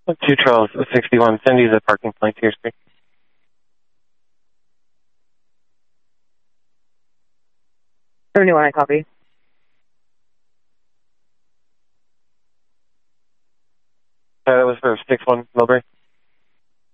212-61, Cindy's a parking point here, speak. I copy. That was for 61 Millbrae.